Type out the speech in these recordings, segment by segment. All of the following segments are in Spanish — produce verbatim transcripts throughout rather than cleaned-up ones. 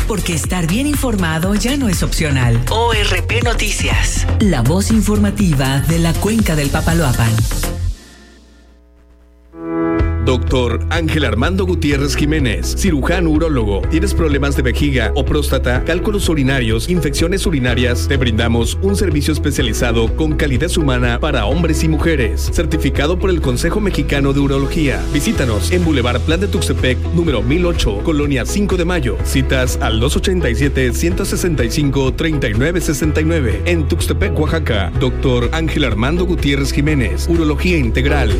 porque estar bien informado ya no es opcional. O R P Noticias, la voz informativa de la Cuenca del Papaloapan. Doctor Ángel Armando Gutiérrez Jiménez, cirujano urólogo. ¿Tienes problemas de vejiga o próstata, cálculos urinarios, infecciones urinarias? Te brindamos un servicio especializado con calidez humana para hombres y mujeres, certificado por el Consejo Mexicano de Urología. Visítanos en Boulevard Plan de Tuxtepec, número mil ocho, Colonia cinco de Mayo. Citas al dos ochenta y siete, ciento sesenta y cinco, treinta y nueve sesenta y nueve. En Tuxtepec, Oaxaca. Doctor Ángel Armando Gutiérrez Jiménez, Urología Integral.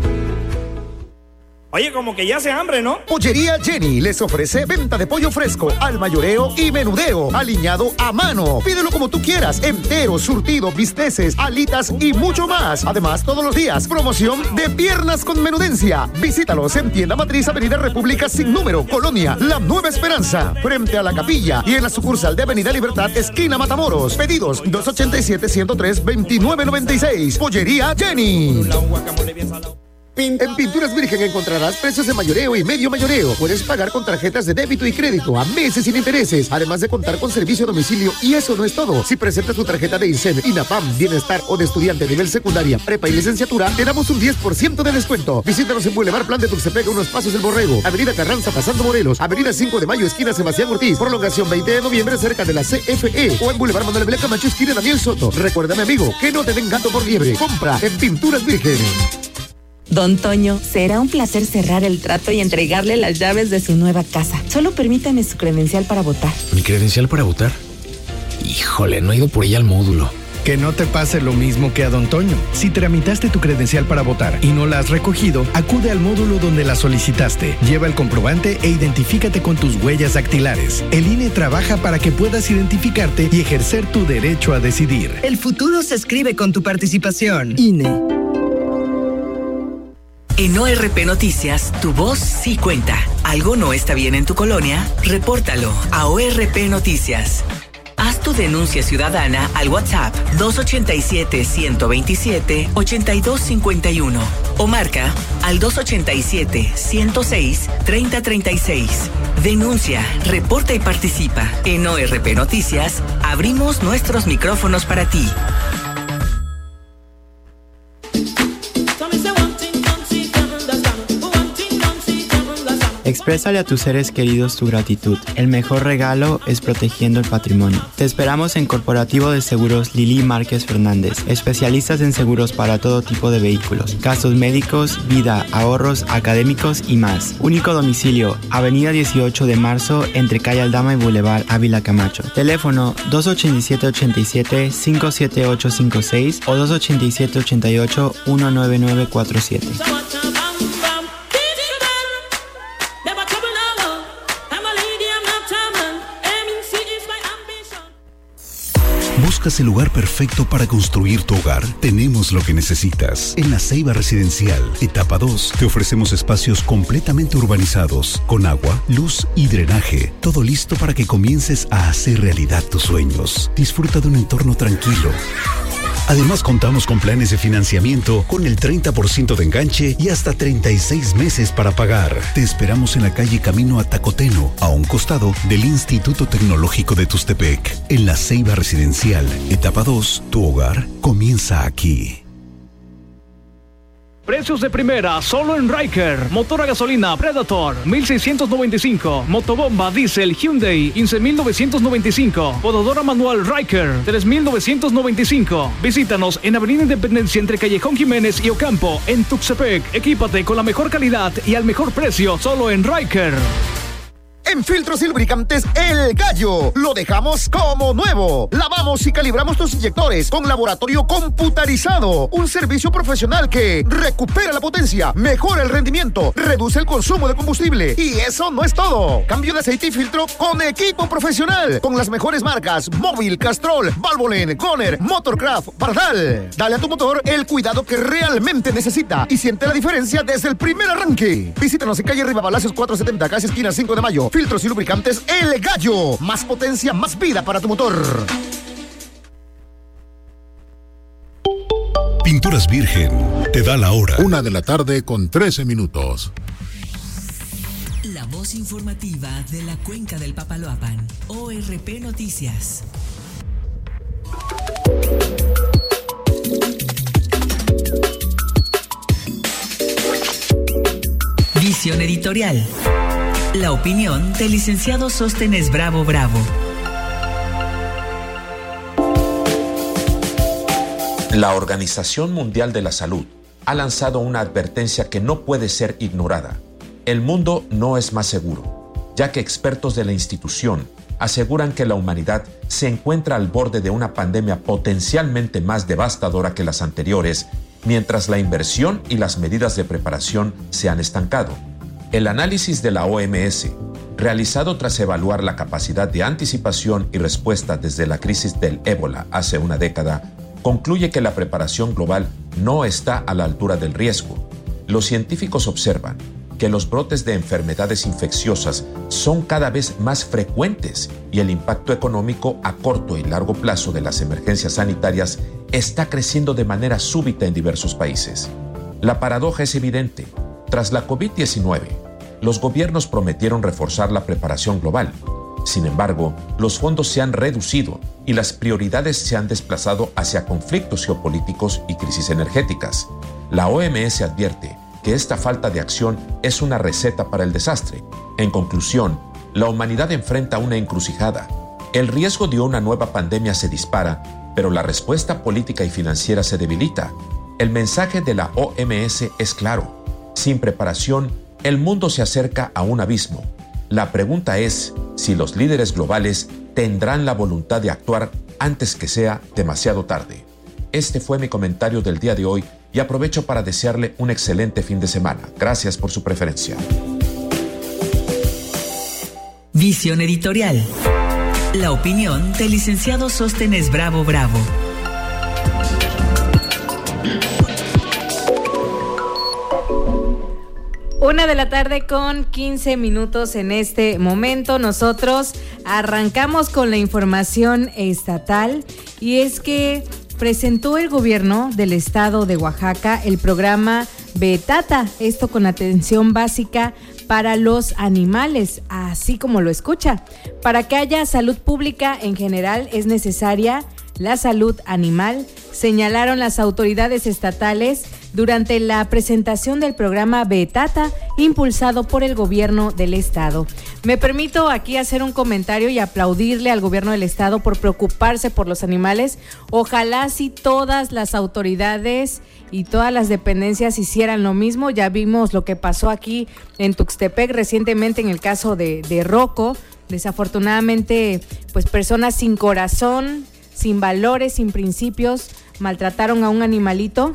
Oye, como que ya hace hambre, ¿no? Pollería Jenny les ofrece venta de pollo fresco, al mayoreo y menudeo, aliñado a mano. Pídelo como tú quieras, entero, surtido, bisteces, alitas y mucho más. Además, todos los días, promoción de piernas con menudencia. Visítalos en Tienda Matriz, Avenida República sin número, Colonia La Nueva Esperanza, frente a la capilla, y en la sucursal de Avenida Libertad, esquina Matamoros. Pedidos dos ochenta y siete, ciento tres, veintinueve noventa y seis. Pollería Jenny. En Pinturas Virgen encontrarás precios de mayoreo y medio mayoreo. Puedes pagar con tarjetas de débito y crédito a meses sin intereses, además de contar con servicio a domicilio. Y eso no es todo. Si presentas tu tarjeta de INSEN, INAPAM, Bienestar o de estudiante nivel secundaria, prepa y licenciatura, te damos un diez por ciento de descuento. Visítanos en Boulevard Plan de Tuxtepec, unos pasos del Borrego, Avenida Carranza pasando Morelos, Avenida cinco de Mayo, esquina Sebastián Ortiz, prolongación veinte de noviembre cerca de la C F E, o en Boulevard Manuel Belén Camacho, esquina Daniel Soto. Recuérdame, amigo, que no te den gato por liebre. Compra en Pinturas Virgen. Don Toño, será un placer cerrar el trato y entregarle las llaves de su nueva casa. Solo permítame su credencial para votar. ¿Mi credencial para votar? Híjole, no he ido por ella al módulo. Que no te pase lo mismo que a Don Toño. Si tramitaste tu credencial para votar y no la has recogido, acude al módulo donde la solicitaste. Lleva el comprobante e identifícate con tus huellas dactilares. El I N E trabaja para que puedas identificarte y ejercer tu derecho a decidir. El futuro se escribe con tu participación. I N E. En O R P Noticias, tu voz sí cuenta. ¿Algo no está bien en tu colonia? Repórtalo a O R P Noticias. Haz tu denuncia ciudadana al WhatsApp dos ochenta y siete, ciento veintisiete, ochenta y dos cincuenta y uno o marca al dos ochenta y siete, ciento seis, treinta treinta y seis. Denuncia, reporta y participa. En O R P Noticias, abrimos nuestros micrófonos para ti. Exprésale a tus seres queridos tu gratitud. El mejor regalo es protegiendo el patrimonio. Te esperamos en Corporativo de Seguros Lili Márquez Fernández, especialistas en seguros para todo tipo de vehículos, gastos médicos, vida, ahorros, académicos y más. Único domicilio, Avenida dieciocho de marzo, entre Calle Aldama y Boulevard Ávila Camacho. Teléfono dos ochenta y siete, ochenta y siete, cinco siete ocho cinco seis o dos ochenta y siete, ochenta y ocho, uno nueve nueve cuatro siete. ¿Buscas el lugar perfecto para construir tu hogar? Tenemos lo que necesitas. En La Ceiba Residencial, etapa dos, te ofrecemos espacios completamente urbanizados, con agua, luz y drenaje. Todo listo para que comiences a hacer realidad tus sueños. Disfruta de un entorno tranquilo. Además, contamos con planes de financiamiento con el treinta por ciento de enganche y hasta treinta y seis meses para pagar. Te esperamos en la calle Camino a Tacoteno, a un costado del Instituto Tecnológico de Tuxtepec. En La Ceiba Residencial, etapa dos, tu hogar comienza aquí. Precios de primera, solo en Ryker. Motor a gasolina Predator, mil seiscientos noventa y cinco. Motobomba Diesel Hyundai, quince mil novecientos noventa y cinco. Podadora manual Ryker, tres mil novecientos noventa y cinco. Visítanos en Avenida Independencia entre Callejón Jiménez y Ocampo, en Tuxtepec. Equípate con la mejor calidad y al mejor precio, solo en Ryker. En Filtros y Lubricantes El Gallo, lo dejamos como nuevo. Lavamos y calibramos tus inyectores con laboratorio computarizado. Un servicio profesional que recupera la potencia, mejora el rendimiento, reduce el consumo de combustible. Y eso no es todo. Cambio de aceite y filtro con equipo profesional. Con las mejores marcas Móvil, Castrol, Valvoline, Goner, Motorcraft, Pardal. Dale a tu motor el cuidado que realmente necesita y siente la diferencia desde el primer arranque. Visítanos en calle Rivapalacios cuatrocientos setenta, casi esquina cinco de Mayo. Filtros y Lubricantes El Gallo. Más potencia, más vida para tu motor. Pinturas Virgen te da la hora. Una de la tarde con trece minutos. La voz voz informativa de la Cuenca del Papaloapan. O R P Noticias. Visión editorial. La opinión del licenciado Sóstenes Bravo Bravo. La Organización Mundial de la Salud ha lanzado una advertencia que no puede ser ignorada. El mundo no es más seguro, ya que expertos de la institución aseguran que la humanidad se encuentra al borde de una pandemia potencialmente más devastadora que las anteriores, mientras la inversión y las medidas de preparación se han estancado. El análisis de la O M S, realizado tras evaluar la capacidad de anticipación y respuesta desde la crisis del ébola hace una década, concluye que la preparación global no está a la altura del riesgo. Los científicos observan que los brotes de enfermedades infecciosas son cada vez más frecuentes y el impacto económico a corto y largo plazo de las emergencias sanitarias está creciendo de manera súbita en diversos países. La paradoja es evidente. Tras la COVID diecinueve, los gobiernos prometieron reforzar la preparación global. Sin embargo, los fondos se han reducido y las prioridades se han desplazado hacia conflictos geopolíticos y crisis energéticas. La O M S advierte que esta falta de acción es una receta para el desastre. En conclusión, la humanidad enfrenta una encrucijada. El riesgo de una nueva pandemia se dispara, pero la respuesta política y financiera se debilita. El mensaje de la O M S es claro. Sin preparación, el mundo se acerca a un abismo. La pregunta es si los líderes globales tendrán la voluntad de actuar antes que sea demasiado tarde. Este fue mi comentario del día de hoy y aprovecho para desearle un excelente fin de semana. Gracias por su preferencia. Visión editorial. La opinión del licenciado Sóstenes Bravo Bravo. Una de la tarde con quince minutos en este momento. Nosotros arrancamos con la información estatal y es que presentó el gobierno del estado de Oaxaca el programa Betata, esto con atención básica para los animales, así como lo escucha. Para que haya salud pública en general es necesaria la salud animal, señalaron las autoridades estatales durante la presentación del programa Betata, impulsado por el gobierno del estado. Me permito aquí hacer un comentario y aplaudirle al gobierno del estado por preocuparse por los animales. Ojalá si todas las autoridades y todas las dependencias hicieran lo mismo. Ya vimos lo que pasó aquí en Tuxtepec recientemente en el caso de, de Rocco. Desafortunadamente, pues personas sin corazón, sin valores, sin principios, maltrataron a un animalito.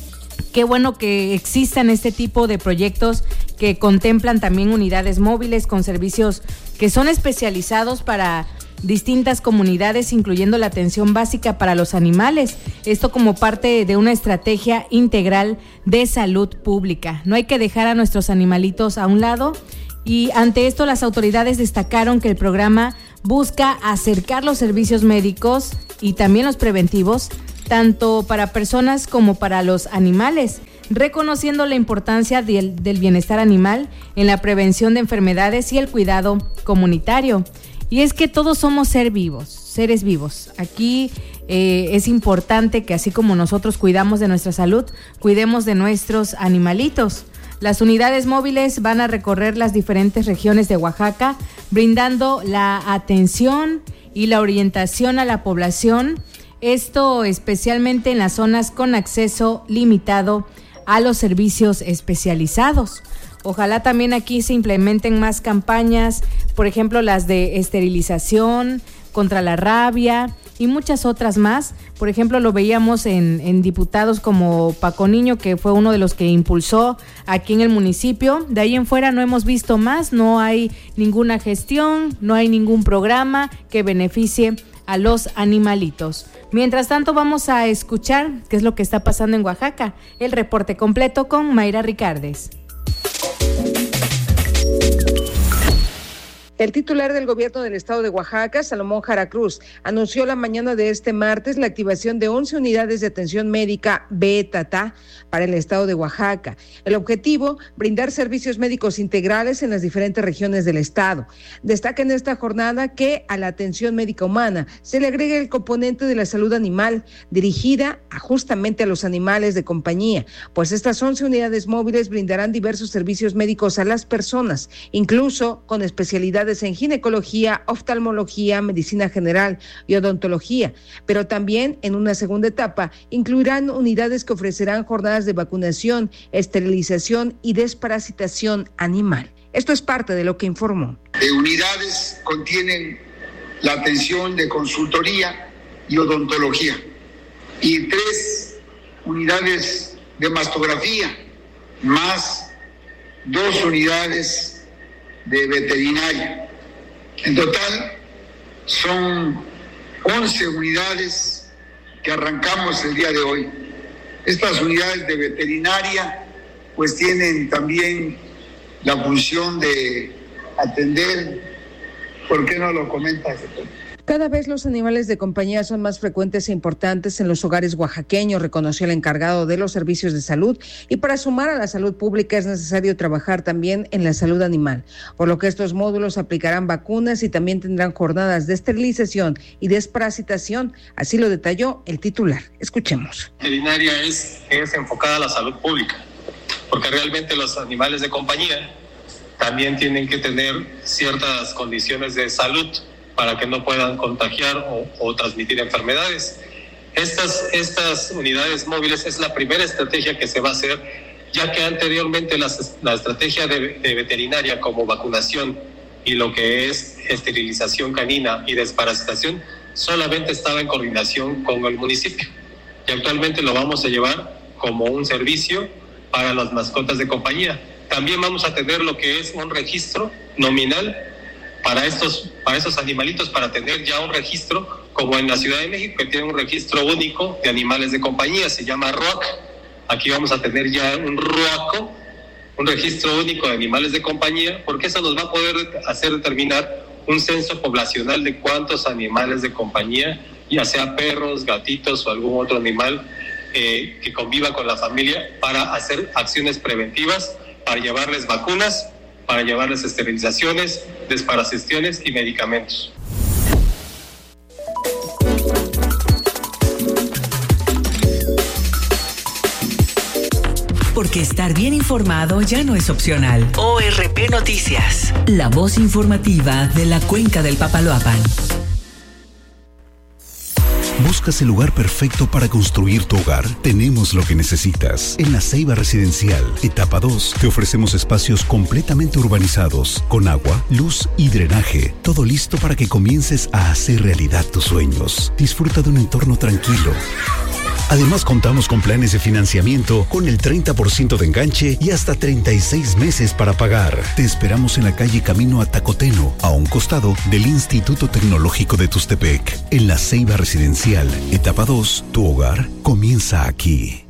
Qué bueno que existan este tipo de proyectos que contemplan también unidades móviles con servicios que son especializados para distintas comunidades, incluyendo la atención básica para los animales. Esto como parte de una estrategia integral de salud pública. No hay que dejar a nuestros animalitos a un lado. Y ante esto, las autoridades destacaron que el programa busca acercar los servicios médicos y también los preventivos, tanto para personas como para los animales, reconociendo la importancia del, del bienestar animal en la prevención de enfermedades y el cuidado comunitario. Y es que todos somos seres vivos, seres vivos. Aquí eh, es importante que así como nosotros cuidamos de nuestra salud, cuidemos de nuestros animalitos. Las unidades móviles van a recorrer las diferentes regiones de Oaxaca, brindando la atención y la orientación a la población, esto especialmente en las zonas con acceso limitado a los servicios especializados. Ojalá también aquí se implementen más campañas, por ejemplo las de esterilización, contra la rabia y muchas otras más. Por ejemplo, lo veíamos en, en diputados como Paco Niño, que fue uno de los que impulsó aquí en el municipio. De ahí en fuera no hemos visto más, no hay ninguna gestión, no hay ningún programa que beneficie a los animalitos. Mientras tanto, vamos a escuchar qué es lo que está pasando en Oaxaca. El reporte completo con Mayra Ricardes. El titular del gobierno del estado de Oaxaca, Salomón Jara Cruz, anunció la mañana de este martes la activación de once unidades de atención médica Beta para el estado de Oaxaca. El objetivo, brindar servicios médicos integrales en las diferentes regiones del estado. Destaca en esta jornada que a la atención médica humana se le agrega el componente de la salud animal, dirigida a justamente a los animales de compañía, pues estas once unidades móviles brindarán diversos servicios médicos a las personas, incluso con especialidades en ginecología, oftalmología, medicina general y odontología, pero también en una segunda etapa incluirán unidades que ofrecerán jornadas de vacunación, esterilización y desparasitación animal. Esto es parte de lo que informó. De unidades contienen la atención de consultoría y odontología y tres unidades de mastografía más dos unidades de veterinaria. En total son once unidades que arrancamos el día de hoy. Estas unidades de veterinaria pues tienen también la función de atender. ¿Por qué no lo comentas? Cada vez los animales de compañía son más frecuentes e importantes en los hogares oaxaqueños, reconoció el encargado de los servicios de salud, y para sumar a la salud pública es necesario trabajar también en la salud animal, por lo que estos módulos aplicarán vacunas y también tendrán jornadas de esterilización y desparasitación, así lo detalló el titular. Escuchemos. La veterinaria es, es enfocada a la salud pública, porque realmente los animales de compañía también tienen que tener ciertas condiciones de salud para que no puedan contagiar o, o transmitir enfermedades. Estas, estas unidades móviles es la primera estrategia que se va a hacer, ya que anteriormente las, la estrategia de, de veterinaria como vacunación y lo que es esterilización canina y desparasitación solamente estaba en coordinación con el municipio. Y actualmente lo vamos a llevar como un servicio para las mascotas de compañía. También vamos a tener lo que es un registro nominal para estos, para estos animalitos, para tener ya un registro, como en la Ciudad de México, que tiene un registro único de animales de compañía, se llama R O A C. Aquí vamos a tener ya un R O A C, un registro único de animales de compañía, porque eso nos va a poder hacer determinar un censo poblacional de cuántos animales de compañía, ya sea perros, gatitos o algún otro animal eh, que conviva con la familia, para hacer acciones preventivas, para llevarles vacunas, para llevarles esterilizaciones, desparasitaciones y medicamentos. Porque estar bien informado ya no es opcional. O R P Noticias, la voz informativa de la Cuenca del Papaloapan. ¿Buscas el lugar perfecto para construir tu hogar? Tenemos lo que necesitas. En La Ceiba Residencial, etapa dos, te ofrecemos espacios completamente urbanizados, con agua, luz y drenaje. Todo listo para que comiences a hacer realidad tus sueños. Disfruta de un entorno tranquilo. Además, contamos con planes de financiamiento con el treinta por ciento de enganche y hasta treinta y seis meses para pagar. Te esperamos en la calle Camino a Tacoteno, a un costado del Instituto Tecnológico de Tustepec. En La Ceiba Residencial, etapa dos, tu hogar comienza aquí.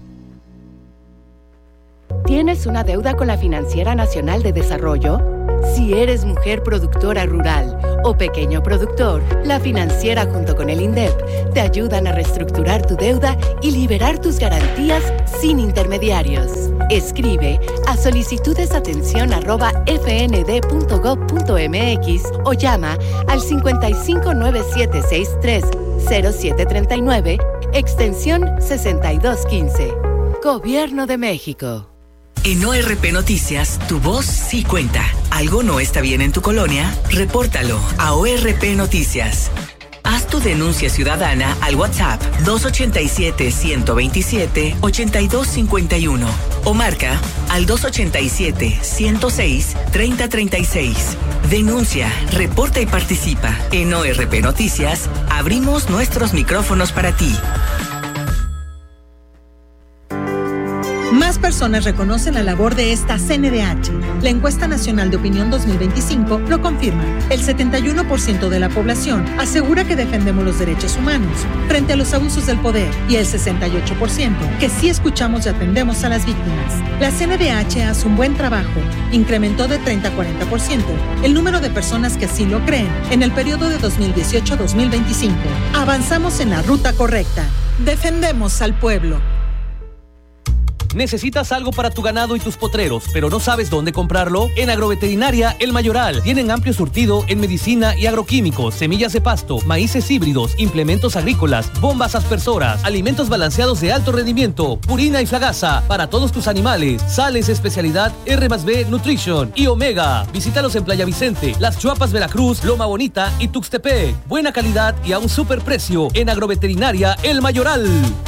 ¿Tienes una deuda con la Financiera Nacional de Desarrollo? Si eres mujer productora rural o pequeño productor, la Financiera junto con el INDEP te ayudan a reestructurar tu deuda y liberar tus garantías sin intermediarios. Escribe a solicitudesatención arroba fnd.gov.mx o llama al cincuenta y cinco nueve siete sesenta y tres cero siete treinta y nueve, extensión sesenta y dos quince. Gobierno de México. En O R P Noticias, tu voz sí cuenta. ¿Algo no está bien en tu colonia? Repórtalo a O R P Noticias. Haz tu denuncia ciudadana al WhatsApp dos ochenta y siete, ciento veintisiete, ochenta y dos cincuenta y uno o marca al dos ochenta y siete, ciento seis, treinta treinta y seis. Denuncia, reporta y participa. En O R P Noticias, abrimos nuestros micrófonos para ti. Más personas reconocen la labor de esta C N D H. La encuesta nacional de opinión dos mil veinticinco lo confirma. El setenta y uno por ciento de la población asegura que defendemos los derechos humanos frente a los abusos del poder y el sesenta y ocho por ciento que sí escuchamos y atendemos a las víctimas. La C N D H hace un buen trabajo. Incrementó de treinta a cuarenta por ciento el número de personas que así lo creen en el periodo de dos mil dieciocho a dos mil veinticinco. Avanzamos en la ruta correcta. Defendemos al pueblo. ¿Necesitas algo para tu ganado y tus potreros, pero no sabes dónde comprarlo? En Agroveterinaria El Mayoral tienen amplio surtido en medicina y agroquímicos, semillas de pasto, maíces híbridos, implementos agrícolas, bombas aspersoras, alimentos balanceados de alto rendimiento, purina y flagasa para todos tus animales, sales de especialidad R más B Nutrition y Omega. Visítalos en Playa Vicente, Las Chuapas, Veracruz, Loma Bonita y Tuxtepec. Buena calidad y a un super precio en Agroveterinaria El Mayoral.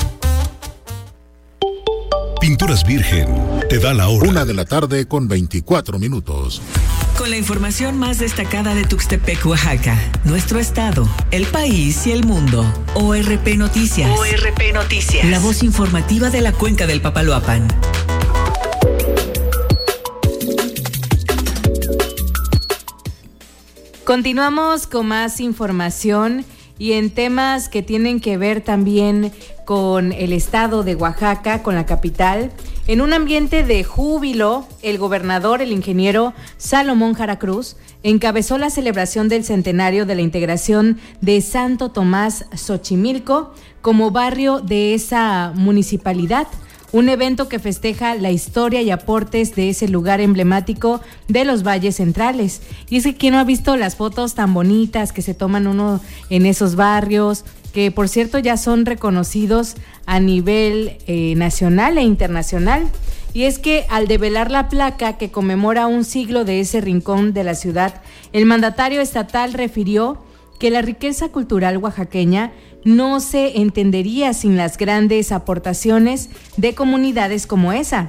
Pinturas Virgen te da la hora. Una de la tarde con veinticuatro minutos. Con la información más destacada de Tuxtepec, Oaxaca, nuestro estado, el país y el mundo. O R P Noticias. O R P Noticias. La voz informativa de la cuenca del Papaloapan. Continuamos con más información y en temas que tienen que ver también con el estado de Oaxaca, con la capital. En un ambiente de júbilo, el gobernador, el ingeniero Salomón Jara Cruz, encabezó la celebración del centenario de la integración de Santo Tomás Xochimilco como barrio de esa municipalidad. Un evento que festeja la historia y aportes de ese lugar emblemático de los valles centrales. Y es que ¿quién no ha visto las fotos tan bonitas que se toman uno en esos barrios? Que por cierto ya son reconocidos a nivel eh, nacional e internacional. Y es que al develar la placa que conmemora un siglo de ese rincón de la ciudad, el mandatario estatal refirió que la riqueza cultural oaxaqueña no se entendería sin las grandes aportaciones de comunidades como esa,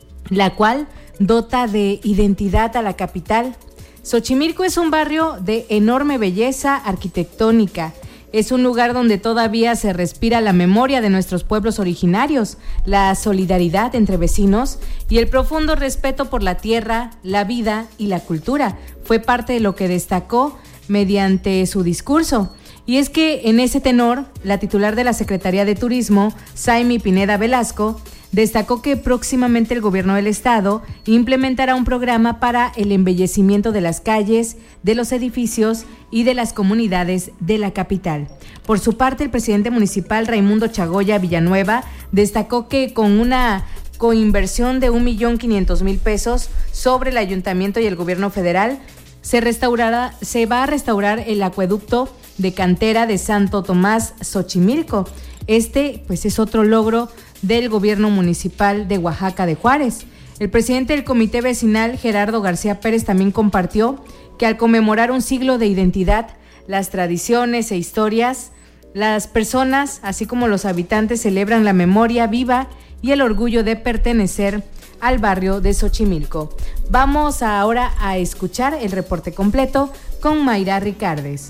la cual dota de identidad a la capital. Xochimilco es un barrio de enorme belleza arquitectónica. Es un lugar donde todavía se respira la memoria de nuestros pueblos originarios, la solidaridad entre vecinos y el profundo respeto por la tierra, la vida y la cultura. Fue parte de lo que destacó mediante su discurso. Y es que en ese tenor, la titular de la Secretaría de Turismo, Saimi Pineda Velasco, destacó que próximamente el gobierno del estado implementará un programa para el embellecimiento de las calles, de los edificios y de las comunidades de la capital. Por su parte, el presidente municipal Raimundo Chagoya Villanueva destacó que con una coinversión de un millón quinientos mil pesos sobre el ayuntamiento y el gobierno federal, se restaurará, se va a restaurar el acueducto de cantera de Santo Tomás Xochimilco. Este, pues, es otro logro del gobierno municipal de Oaxaca de Juárez. El presidente del comité vecinal, Gerardo García Pérez, también compartió que al conmemorar un siglo de identidad, las tradiciones e historias, las personas, así como los habitantes, celebran la memoria viva y el orgullo de pertenecer al barrio de Xochimilco. Vamos ahora a escuchar el reporte completo con Mayra Ricardes.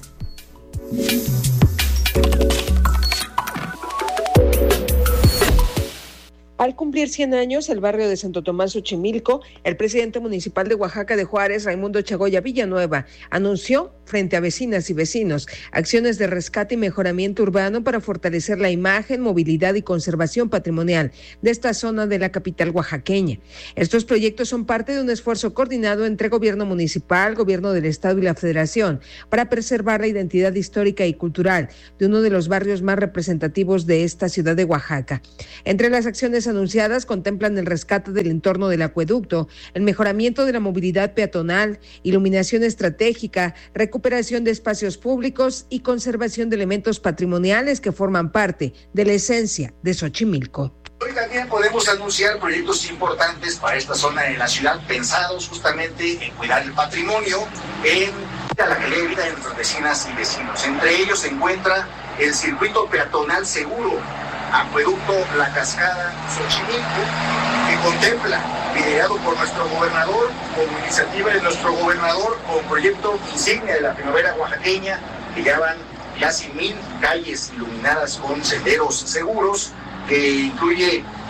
Al cumplir cien años, el barrio de Santo Tomás Xochimilco, el presidente municipal de Oaxaca de Juárez, Raimundo Chagoya Villanueva, anunció frente a vecinas y vecinos acciones de rescate y mejoramiento urbano para fortalecer la imagen, movilidad y conservación patrimonial de esta zona de la capital oaxaqueña. Estos proyectos son parte de un esfuerzo coordinado entre gobierno municipal, gobierno del estado y la federación para preservar la identidad histórica y cultural de uno de los barrios más representativos de esta ciudad de Oaxaca. Entre las acciones anunciadas contemplan el rescate del entorno del acueducto, el mejoramiento de la movilidad peatonal, iluminación estratégica, recuperación de espacios públicos y conservación de elementos patrimoniales que forman parte de la esencia de Xochimilco. Hoy también podemos anunciar proyectos importantes para esta zona de la ciudad, pensados justamente en cuidar el patrimonio, en la calidad de vida de nuestras vecinas y vecinos. Entre ellos se encuentra el circuito peatonal seguro, Acueducto La Cascada Xochimilco, que contempla, liderado por nuestro gobernador, como iniciativa de nuestro gobernador, con proyecto insignia de la primavera oaxaqueña, que ya van casi mil calles iluminadas con senderos seguros, que incluye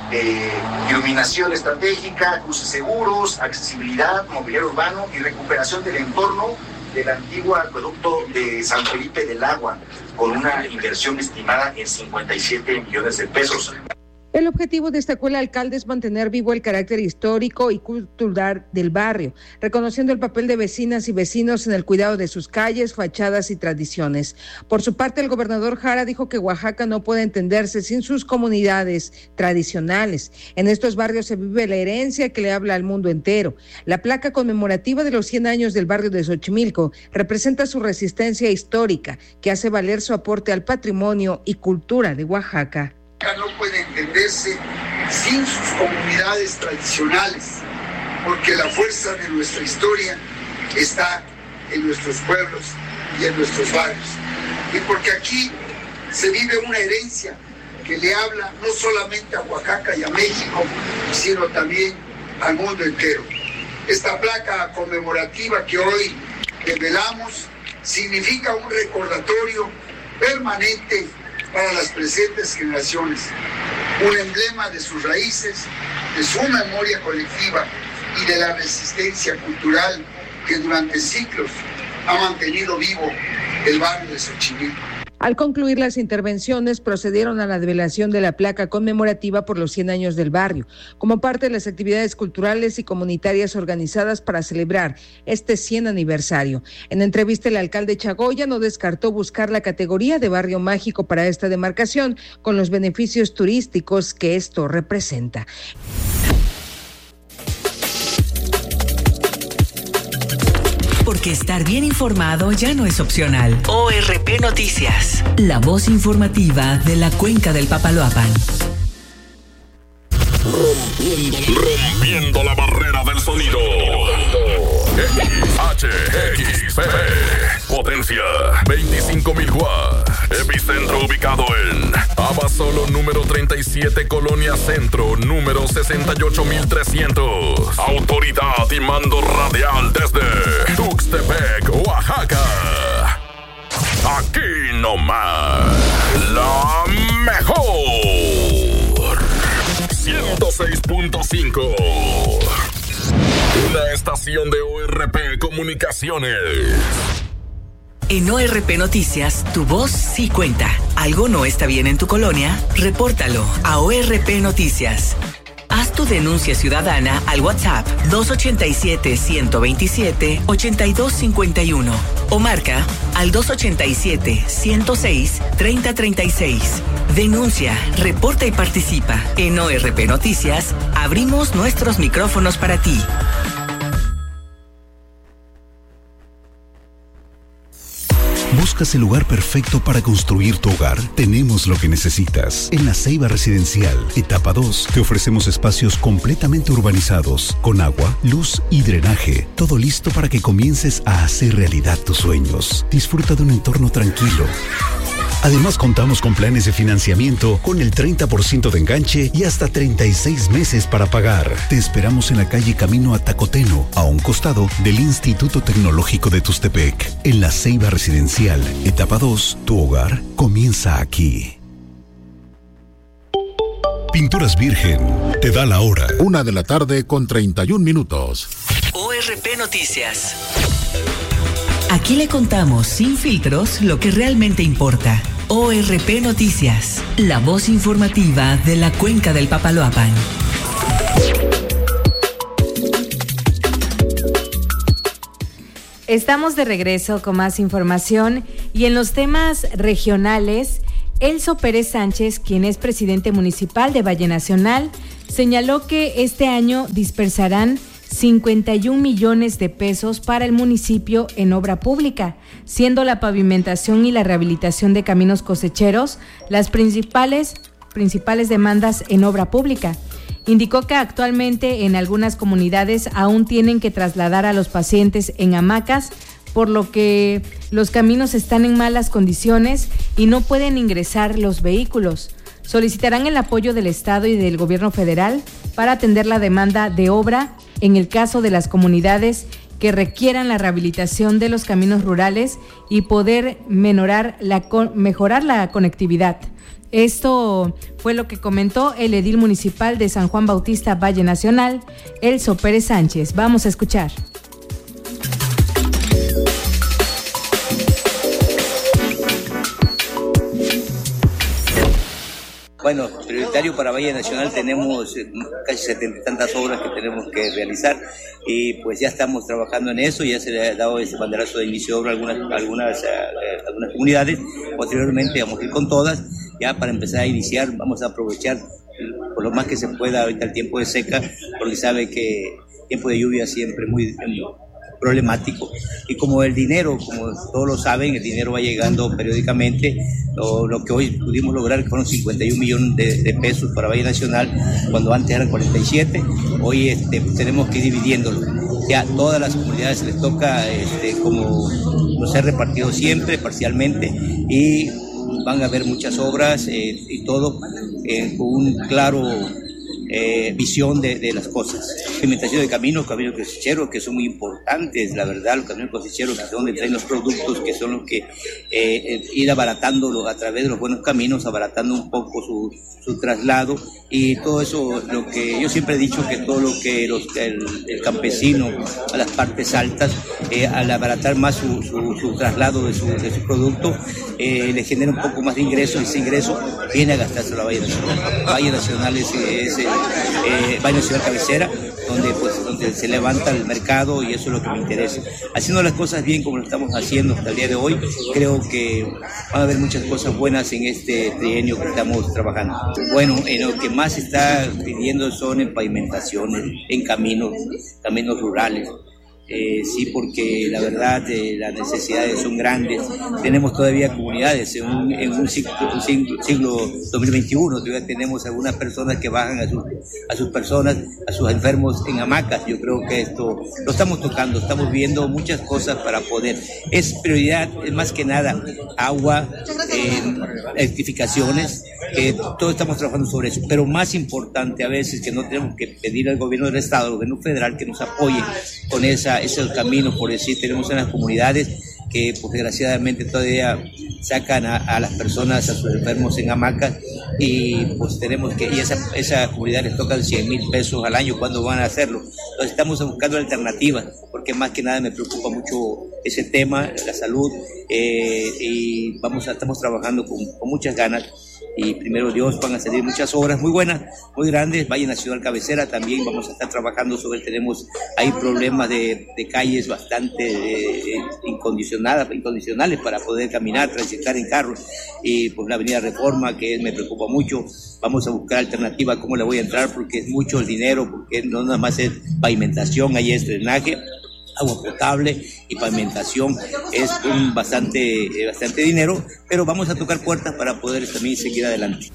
eh, iluminación estratégica, cruces seguros, accesibilidad, mobiliario urbano y recuperación del entorno del antiguo acueducto de San Felipe del Agua, con una inversión estimada en cincuenta y siete millones de pesos. El objetivo, destacó el alcalde, es mantener vivo el carácter histórico y cultural del barrio, reconociendo el papel de vecinas y vecinos en el cuidado de sus calles, fachadas y tradiciones. Por su parte, el gobernador Jara dijo que Oaxaca no puede entenderse sin sus comunidades tradicionales. En estos barrios se vive la herencia que le habla al mundo entero. La placa conmemorativa de los cien años del barrio de Xochimilco representa su resistencia histórica, que hace valer su aporte al patrimonio y cultura de Oaxaca. No puede entenderse sin sus comunidades tradicionales, porque la fuerza de nuestra historia está en nuestros pueblos y en nuestros barrios, y porque aquí se vive una herencia que le habla no solamente a Oaxaca y a México, sino también al mundo entero. Esta placa conmemorativa que hoy develamos significa un recordatorio permanente para las presentes generaciones, un emblema de sus raíces, de su memoria colectiva y de la resistencia cultural que durante siglos ha mantenido vivo el barrio de Xochimilco. Al concluir las intervenciones, procedieron a la develación de la placa conmemorativa por los cien años del barrio, como parte de las actividades culturales y comunitarias organizadas para celebrar este cien aniversario. En entrevista, el alcalde Chagoya no descartó buscar la categoría de barrio mágico para esta demarcación, con los beneficios turísticos que esto representa. Porque estar bien informado ya no es opcional. O R P Noticias, la voz informativa de la Cuenca del Papaloapan. Rompiendo, rompiendo la barrera del sonido. H X P, potencia veinticinco mil watts. Epicentro ubicado en Abasolo número treinta y siete, Colonia Centro, número sesenta y ocho mil trescientos. Autoridad y mando radial desde Tuxtepec, Oaxaca. Aquí nomás, la mejor. ciento seis punto cinco. Una estación de O R P Comunicaciones. En O R P Noticias, tu voz sí cuenta. ¿Algo no está bien en tu colonia? Repórtalo a O R P Noticias. Haz tu denuncia ciudadana al WhatsApp dos ochenta y siete, ciento veintisiete, ochenta y dos cincuenta y uno o marca al dos ochenta y siete, ciento seis, treinta treinta y seis. Denuncia, reporta y participa. En O R P Noticias, abrimos nuestros micrófonos para ti. ¿Buscas el lugar perfecto para construir tu hogar? Tenemos lo que necesitas. En La Ceiba Residencial, etapa dos, te ofrecemos espacios completamente urbanizados, con agua, luz y drenaje. Todo listo para que comiences a hacer realidad tus sueños. Disfruta de un entorno tranquilo. Además, contamos con planes de financiamiento con el treinta por ciento de enganche y hasta treinta y seis meses para pagar. Te esperamos en la calle Camino a Tacoteno, a un costado del Instituto Tecnológico de Tuxtepec. En La Ceiba Residencial, etapa dos, tu hogar comienza aquí. Pinturas Virgen te da la hora. Una de la tarde con treinta y un minutos. O R P Noticias. Aquí le contamos sin filtros lo que realmente importa. O R P Noticias, la voz informativa de la Cuenca del Papaloapan. Estamos de regreso con más información y en los temas regionales, Elso Pérez Sánchez, quien es presidente municipal de Valle Nacional, señaló que este año dispersarán cincuenta y un millones de pesos para el municipio en obra pública, siendo la pavimentación y la rehabilitación de caminos cosecheros las principales, principales demandas en obra pública. Indicó que actualmente en algunas comunidades aún tienen que trasladar a los pacientes en hamacas, por lo que los caminos están en malas condiciones y no pueden ingresar los vehículos. Solicitarán el apoyo del Estado y del Gobierno federal para atender la demanda de obra en el caso de las comunidades que requieran la rehabilitación de los caminos rurales y poder menorar la, mejorar la conectividad. Esto fue lo que comentó el edil municipal de San Juan Bautista Valle Nacional, Elso Pérez Sánchez. Vamos a escuchar. Bueno, prioritario para Valle Nacional tenemos casi setenta y tantas obras que tenemos que realizar y pues ya estamos trabajando en eso, ya se le ha dado ese banderazo de inicio de obra a algunas, algunas, eh, algunas comunidades. Posteriormente vamos a ir con todas, ya para empezar a iniciar vamos a aprovechar por lo más que se pueda ahorita el tiempo de seca, porque sabe que el tiempo de lluvia siempre muy problemático, y como el dinero, como todos lo saben, el dinero va llegando periódicamente. Lo, lo que hoy pudimos lograr que fueron cincuenta y un millones de, de pesos para Valle Nacional, cuando antes eran cuarenta y siete, hoy este, tenemos que ir dividiéndolo. Ya todas las comunidades les toca este, como nos ha repartido siempre, parcialmente, y van a haber muchas obras eh, y todo eh, con un claro Eh, visión de, de las cosas. Pigmentación de caminos, caminos cosecheros, que son muy importantes, la verdad, los caminos cosecheros, que son donde traen los productos, que son los que eh, ir abaratándolo a través de los buenos caminos, abaratando un poco su, su traslado, y todo eso, lo que yo siempre he dicho, que todo lo que los, el, el campesino a las partes altas, eh, al abaratar más su, su, su traslado de su, de su producto, eh, le genera un poco más de ingreso, y ese ingreso viene a gastarse a la Valle Nacional. Valle Nacional es, es el Eh, Valle Nacional cabecera, donde pues donde se levanta el mercado, y eso es lo que me interesa. Haciendo las cosas bien como lo estamos haciendo hasta el día de hoy, creo que van a haber muchas cosas buenas en este trienio que estamos trabajando. Bueno, en lo que más se está pidiendo son en pavimentaciones, en caminos, caminos rurales. Eh, sí, porque la verdad eh, las necesidades son grandes. Tenemos todavía comunidades en un, en un siglo, un siglo, siglo dos mil veintiuno, todavía tenemos algunas personas que bajan a sus, a sus personas, a sus enfermos en hamacas. Yo creo que esto lo estamos tocando, estamos viendo muchas cosas para poder. Es prioridad, es más que nada agua, eh, edificaciones, que todos estamos trabajando sobre eso, pero más importante a veces que no tenemos que pedir al gobierno del estado, al gobierno federal, que nos apoye con esa ese es el camino. Por decir, tenemos en las comunidades que pues desgraciadamente todavía sacan a, a las personas, a sus enfermos en hamacas, y pues tenemos que, y esa, esa comunidad les tocan cien mil pesos al año. ¿Cuándo van a hacerlo? Entonces estamos buscando alternativas, porque más que nada me preocupa mucho ese tema, la salud, eh, y vamos a, estamos trabajando con, con muchas ganas, y primero Dios van a salir muchas obras muy buenas, muy grandes. Valle Nacional cabecera también vamos a estar trabajando sobre, tenemos ahí problemas de, de calles bastante eh, incondicionadas, incondicionales para poder caminar, transitar en carro, y pues la avenida Reforma, que me preocupa mucho. Vamos a buscar alternativa, cómo le voy a entrar, porque es mucho el dinero, porque no nada más es pavimentación, ahí es drenaje, agua potable y pavimentación, es un bastante, eh, bastante dinero, pero vamos a tocar puertas para poder también seguir adelante.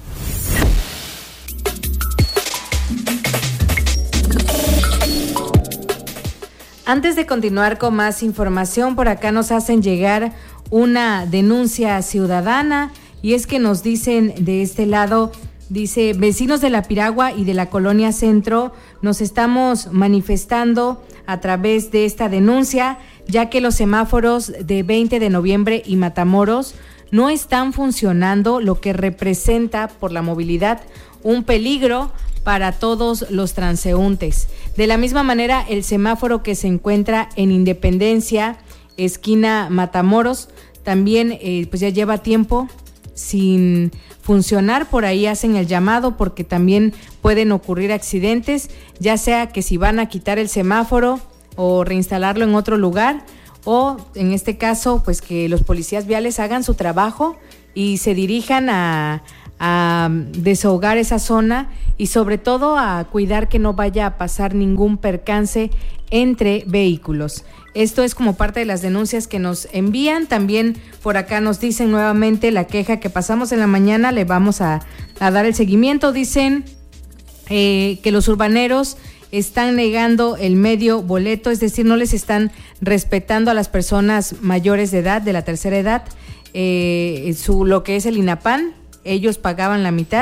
Antes de continuar con más información, por acá nos hacen llegar una denuncia ciudadana, y es que nos dicen de este lado, dice: vecinos de La Piragua y de la Colonia Centro, nos estamos manifestando a través de esta denuncia, ya que los semáforos de veinte de noviembre y Matamoros no están funcionando, lo que representa por la movilidad un peligro para todos los transeúntes. De la misma manera, el semáforo que se encuentra en Independencia, esquina Matamoros, también eh, pues ya lleva tiempo sin funcionar. Por ahí hacen el llamado, porque también pueden ocurrir accidentes, ya sea que si van a quitar el semáforo o reinstalarlo en otro lugar, o en este caso pues que los policías viales hagan su trabajo y se dirijan a, a desahogar esa zona, y sobre todo a cuidar que no vaya a pasar ningún percance entre vehículos. Esto es como parte de las denuncias que nos envían. También por acá nos dicen nuevamente la queja que pasamos en la mañana, le vamos a, a dar el seguimiento. Dicen eh, que los urbaneros están negando el medio boleto, es decir, no les están respetando a las personas mayores de edad, de la tercera edad, eh, su, lo que es el INAPAN. Ellos pagaban la mitad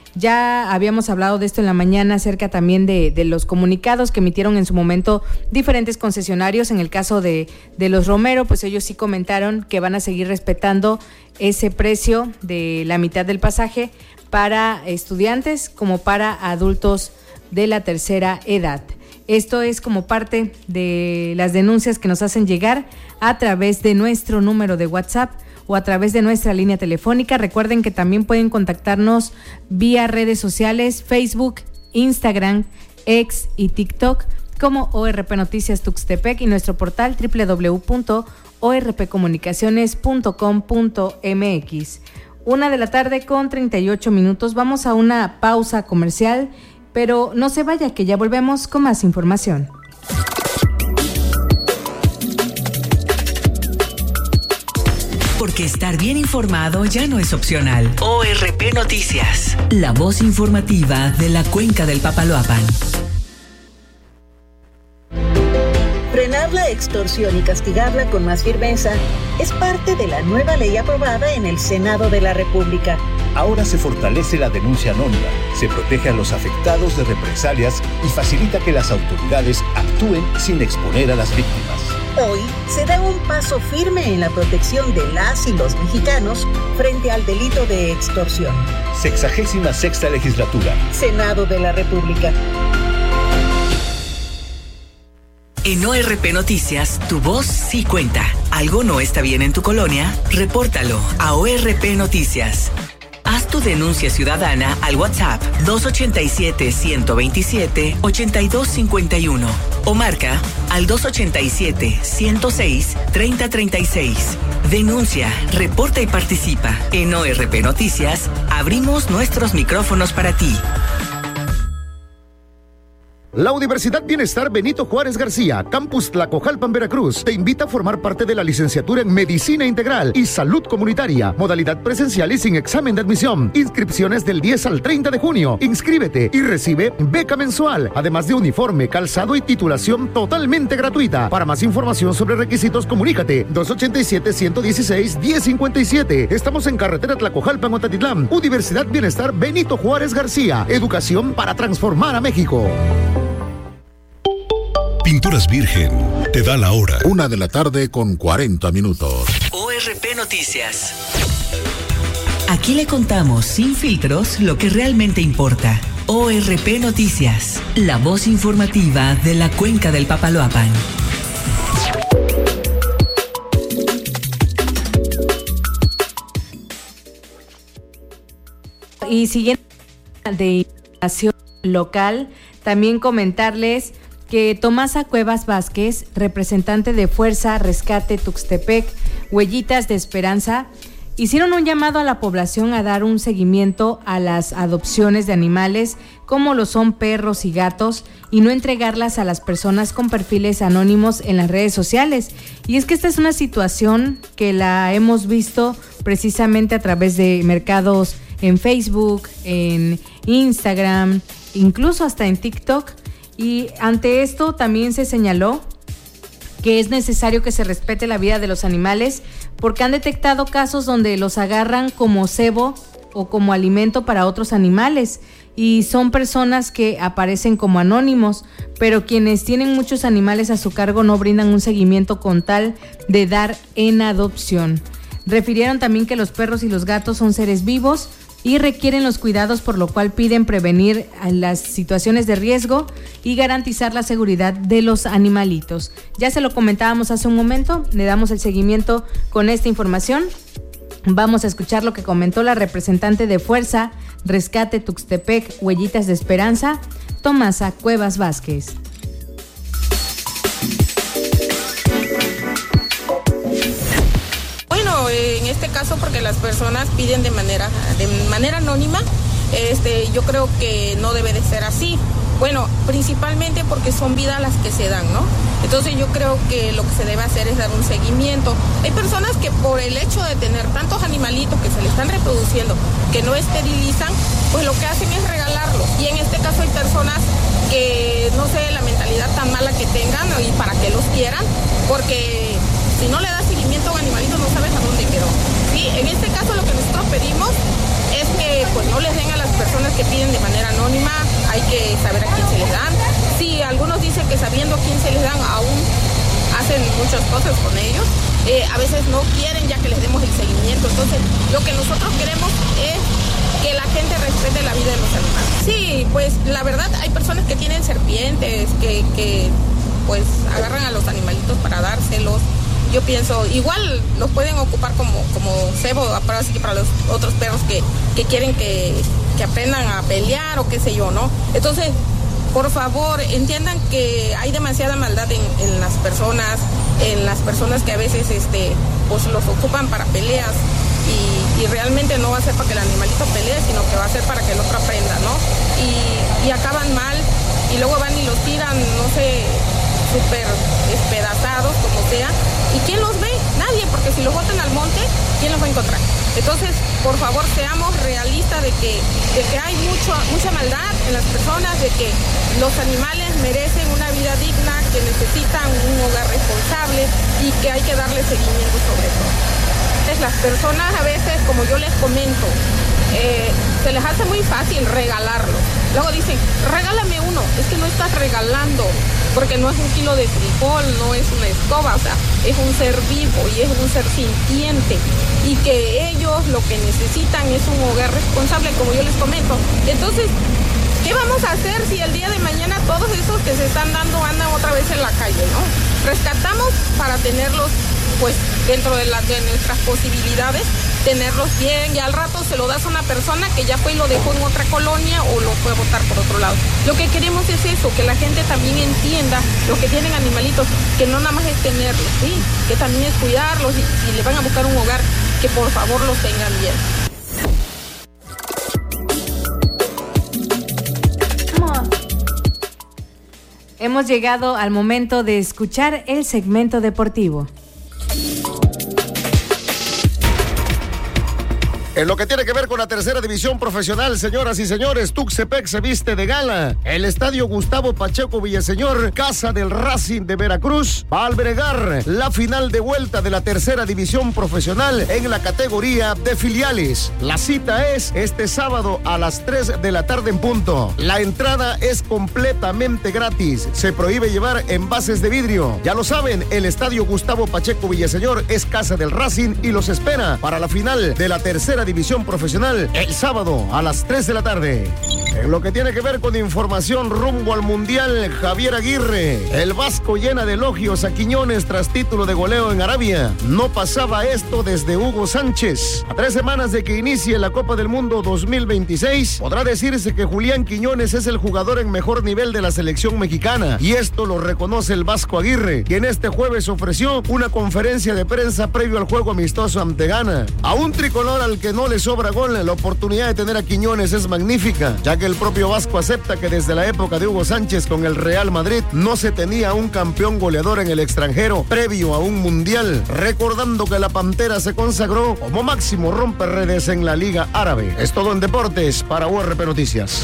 Ya habíamos hablado de esto en la mañana acerca también de, de los comunicados que emitieron en su momento diferentes concesionarios. En el caso de, de los Romero, pues ellos sí comentaron que van a seguir respetando ese precio de la mitad del pasaje para estudiantes como para adultos de la tercera edad. Esto es como parte de las denuncias que nos hacen llegar a través de nuestro número de WhatsApp o a través de nuestra línea telefónica. Recuerden que también pueden contactarnos vía redes sociales, Facebook, Instagram, X y TikTok como O R P Noticias Tuxtepec y nuestro portal doble u doble u doble u punto o r p comunicaciones punto com punto m x. Una de la tarde con treinta y ocho minutos. Vamos a una pausa comercial, pero no se vaya que ya volvemos con más información. Porque estar bien informado ya no es opcional. O R P Noticias, la voz informativa de la Cuenca del Papaloapan. Frenar la extorsión y castigarla con más firmeza es parte de la nueva ley aprobada en el Senado de la República. Ahora se fortalece la denuncia anónima, se protege a los afectados de represalias y facilita que las autoridades actúen sin exponer a las víctimas. Hoy se da un paso firme en la protección de las y los mexicanos frente al delito de extorsión. Sexagésima sexta legislatura. Senado de la República. En O R P Noticias, tu voz sí cuenta. ¿Algo no está bien en tu colonia? Repórtalo a O R P Noticias. Haz tu denuncia ciudadana al WhatsApp dos ochenta y siete, ciento veintisiete, ochenta y dos cincuenta y uno o marca al dos ochenta y siete, ciento seis, treinta treinta y seis. Denuncia, reporta y participa. En O R P Noticias, abrimos nuestros micrófonos para ti. La Universidad Bienestar Benito Juárez García, Campus Tlacojalpan, Veracruz, te invita a formar parte de la licenciatura en Medicina Integral y Salud Comunitaria, modalidad presencial y sin examen de admisión. Inscripciones del diez al treinta de junio. Inscríbete y recibe beca mensual, además de uniforme, calzado y titulación totalmente gratuita. Para más información sobre requisitos, comunícate dos ochenta y siete, ciento dieciséis, diez cincuenta y siete. Estamos en carretera Tlacojalpan, Otatitlán. Universidad Bienestar Benito Juárez García, educación para transformar a México. Pinturas Virgen te da la hora. Una de la tarde con cuarenta minutos. O R P Noticias. Aquí le contamos sin filtros lo que realmente importa. O R P Noticias, la voz informativa de la Cuenca del Papaloapan. Y siguiendo de información local, también comentarles que Tomasa Cuevas Vázquez, representante de Fuerza Rescate Tuxtepec, Huellitas de Esperanza, hicieron un llamado a la población a dar un seguimiento a las adopciones de animales, como lo son perros y gatos, y no entregarlas a las personas con perfiles anónimos en las redes sociales. Y es que esta es una situación que la hemos visto precisamente a través de mercados en Facebook, en Instagram, incluso hasta en TikTok. Y ante esto también se señaló que es necesario que se respete la vida de los animales porque han detectado casos donde los agarran como cebo o como alimento para otros animales y son personas que aparecen como anónimos, pero quienes tienen muchos animales a su cargo no brindan un seguimiento con tal de dar en adopción. Refirieron también que los perros y los gatos son seres vivos y requieren los cuidados, por lo cual piden prevenir las situaciones de riesgo y garantizar la seguridad de los animalitos. Ya se lo comentábamos hace un momento, le damos el seguimiento con esta información. Vamos a escuchar lo que comentó la representante de Fuerza Rescate Tuxtepec, Huellitas de Esperanza, Tomasa Cuevas Vázquez. En este caso porque las personas piden de manera de manera anónima, este, yo creo que no debe de ser así. Bueno, principalmente porque son vidas las que se dan, ¿no? Entonces yo creo que lo que se debe hacer es dar un seguimiento. Hay personas que por el hecho de tener tantos animalitos que se le están reproduciendo, que no esterilizan, pues lo que hacen es regalarlos. Y en este caso hay personas que no sé la mentalidad tan mala que tengan y para que los quieran, porque si no le das seguimiento a un animalito no sabes a dónde quedó. Sí, en este caso lo que nosotros pedimos es que pues no les den a las personas que piden de manera anónima, hay que saber a quién se les dan. Sí, algunos dicen que sabiendo a quién se les dan aún hacen muchas cosas con ellos, eh, a veces no quieren ya que les demos el seguimiento, entonces lo que nosotros queremos es que la gente respete la vida de los animales. Sí, pues la verdad hay personas que tienen serpientes, que, que pues agarran a los animalitos para dárselos. Yo pienso, igual los pueden ocupar como, como cebo, para, así que para los otros perros que, que quieren que, que aprendan a pelear o qué sé yo, ¿no? Entonces, por favor, entiendan que hay demasiada maldad en, en las personas, en las personas que a veces este, pues los ocupan para peleas y, y realmente no va a ser para que el animalito pelee, sino que va a ser para que el otro aprenda, ¿no? Y, y acaban mal y luego van y los tiran, no sé, súper despedazados, como sea. ¿Y quién los ve? Nadie, porque si los botan al monte, ¿quién los va a encontrar? Entonces, por favor, seamos realistas de que, de que hay mucho, mucha maldad en las personas, de que los animales merecen una vida digna, que necesitan un hogar responsable y que hay que darle seguimiento sobre todo. Entonces, las personas a veces, como yo les comento, eh, se les hace muy fácil regalarlo. Luego dicen, regálame uno. Es que no estás regalando, porque no es un kilo de frijol, no es una escoba, o sea, es un ser vivo y es un ser sintiente. Y que ellos lo que necesitan es un hogar responsable, como yo les comento. Entonces, ¿qué vamos a hacer si el día de mañana todos esos que se están dando andan otra vez en la calle, no? Rescatamos para tenerlos, pues, dentro de, la, de nuestras posibilidades, tenerlos bien, y al rato se lo das a una persona que ya fue y lo dejó en otra colonia o lo fue a botar por otro lado. Lo que queremos es eso, que la gente también entienda, los que tienen animalitos, que no nada más es tenerlos, ¿sí? Que también es cuidarlos, y si le van a buscar un hogar, que por favor los tengan bien. Hemos llegado al momento de escuchar el segmento deportivo. En lo que tiene que ver con la tercera división profesional, señoras y señores, Tuxtepec se viste de gala. El estadio Gustavo Pacheco Villaseñor, casa del Racing de Veracruz, va a albergar la final de vuelta de la tercera división profesional en la categoría de filiales. La cita es este sábado a las tres de la tarde en punto. La entrada es completamente gratis. Se prohíbe llevar envases de vidrio. Ya lo saben, el estadio Gustavo Pacheco Villaseñor es casa del Racing y los espera para la final de la tercera división profesional el sábado a las tres de la tarde. En lo que tiene que ver con información rumbo al Mundial, Javier Aguirre, el Vasco llena de elogios a Quiñones tras título de goleo en Arabia. No pasaba esto desde Hugo Sánchez. A tres semanas de que inicie la Copa del Mundo dos mil veintiséis, podrá decirse que Julián Quiñones es el jugador en mejor nivel de la selección mexicana, y esto lo reconoce el Vasco Aguirre, quien este jueves ofreció una conferencia de prensa previo al juego amistoso ante Ghana. A un tricolor al que no le sobra gol, la oportunidad de tener a Quiñones es magnífica, ya que el propio Vasco acepta que desde la época de Hugo Sánchez con el Real Madrid no se tenía un campeón goleador en el extranjero previo a un mundial, recordando que la Pantera se consagró como máximo romperredes en la Liga Árabe. Es todo en deportes para U R P Noticias.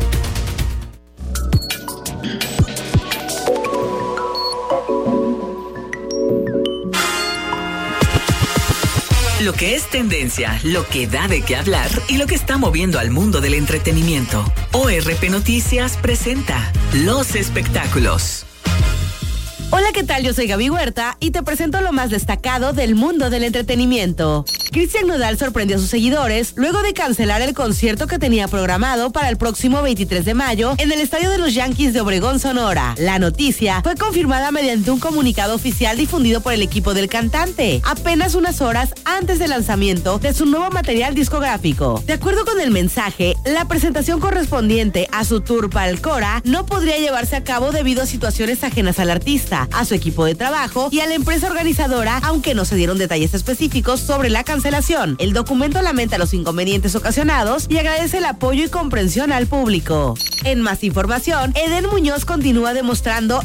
Lo que es tendencia, lo que da de qué hablar y lo que está moviendo al mundo del entretenimiento. O R P Noticias presenta Los Espectáculos. Hola, ¿qué tal? Yo soy Gaby Huerta y te presento lo más destacado del mundo del entretenimiento. Cristian Nodal sorprendió a sus seguidores luego de cancelar el concierto que tenía programado para el próximo veintitrés de mayo en el estadio de los Yankees de Obregón, Sonora. La noticia fue confirmada mediante un comunicado oficial difundido por el equipo del cantante, apenas unas horas antes del lanzamiento de su nuevo material discográfico. De acuerdo con el mensaje, la presentación correspondiente a su tour para el Cora no podría llevarse a cabo debido a situaciones ajenas al artista, a su equipo de trabajo y a la empresa organizadora, aunque no se dieron detalles específicos sobre la cancelación. El documento lamenta los inconvenientes ocasionados y agradece el apoyo y comprensión al público. En más información, Eden Muñoz continúa demostrando